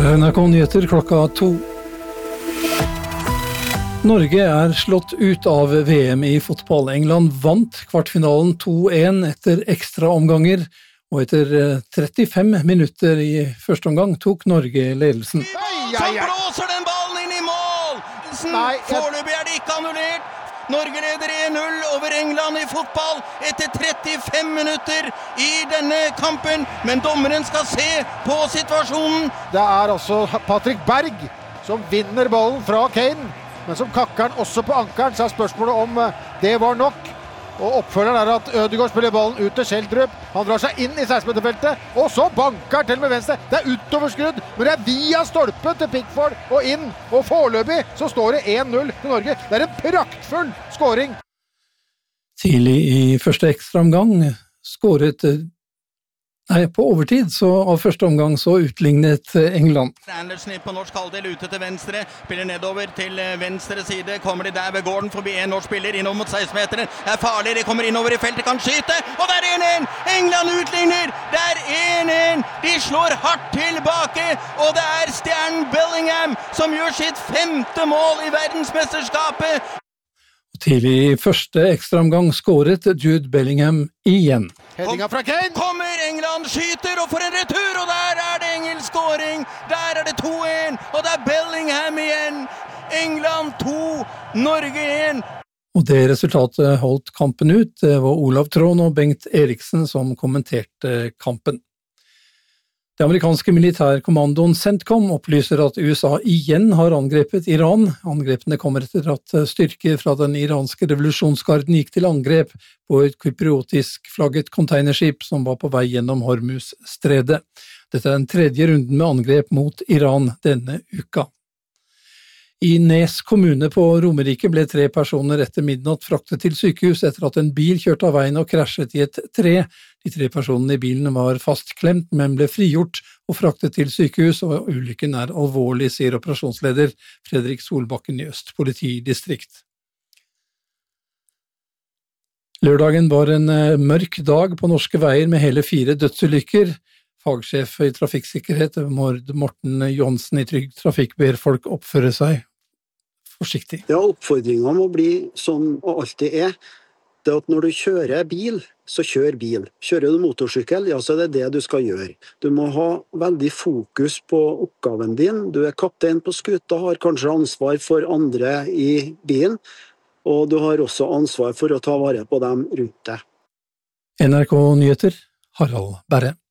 NRK Nyheter klokka 2. Norge slått ut av VM i fotball. England vant kvartfinalen 2-1 etter ekstra omganger, og etter 35 minutter i første omgang tok Norge ledelsen. Så blåser den ballen inn i mål! Foreløpig det ikke annullert. Norge leder 1-0 over England i fotball etter 35 minutter i denne kampen, men dommeren skal se på situasjonen. Det altså Patrick Berg som vinner ballen fra Kane, men som kakker den også på ankeren, så spørsmålet om det var nok. Og oppfølgeren at Ødegaard spiller ballen ut til Schjelderup. Han drar seg inn i 16-meterfeltet, og så banker til med venstre. Det utoverskrudd, men det via stolpen til Pickford og inn. Og foreløpig så står det 1-0 til Norge. Det en praktfull scoring. Tidlig i første ekstraomgang skåret på overtid, så av første omgang så utlignet England. Andersen på norsk halvdel ute til venstre, spiller nedover til venstre side, kommer de der ved gården forbi en norsk spiller innom mot 16-meteren, farlig, de kommer innover i feltet, kan skyte, og det 1-1! England utligner, det 1-1! De slår hardt tilbake, og det stjernen Bellingham som gjør sitt 5. mål i verdensmesterskapet. Tidlig i første ekstraomgang skåret Jude Bellingham igjen. Headinga fra Kane! Kommer England, skyter og får en retur, og der det engelsk scoring. Der det 2-1, og det Bellingham igjen. England 2, Norge 1. Og det resultatet holdt kampen ut. Det var Olav Tron og Bengt Eriksen som kommenterte kampen. Det amerikanske militærkommandoen CENTCOM opplyser at USA igjen har angrepet Iran. Angrepene kommer etter at styrker fra den iranske revolusjonsgarden gikk til angrep på et kypriotisk flagget containerskip som var på vei gjennom Hormuz-stredet. Dette den tredje runden med angrep mot Iran denne uka. I Nes kommune på Romerike ble 3 personer etter midnatt fraktet til sykehus etter at en bil kjørte av veien og krasjet i et tre. De 3 personene i bilen var fastklemt, men ble frigjort og fraktet til sykehus, og ulykken alvorlig, sier operasjonsleder Fredrik Solbakken i Øst politidistrikt. Lørdagen var en mørk dag på norske veier med hele 4 dødsulykker. Fagsjef i trafikksikkerhet, Morten Johansen i Trygg Trafikk, ber folk oppføre seg forsiktig. Ja, oppfordringen må bli som alltid det at når du kjører bil, så kjør bil. Kjører du motorsykkel, ja, så det det du skal gjøre. Du må ha veldig fokus på oppgaven din. Du kaptein på skuta, har kanskje ansvar for andre i bilen, og du har også ansvar for å ta vare på dem rundt deg. NRK Nyheter, Harald Berre.